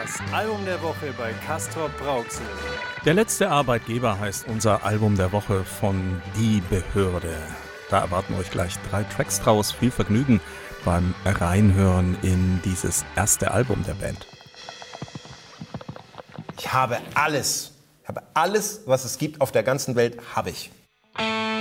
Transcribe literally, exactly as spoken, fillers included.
Das Album der Woche bei Castrop Rauxel. Der letzte Arbeitgeber heißt unser Album der Woche von Die Behörde. Da erwarten euch gleich drei Tracks draus. Viel Vergnügen beim Reinhören in dieses erste Album der Band. Ich habe alles, ich habe alles, was es gibt auf der ganzen Welt, habe ich.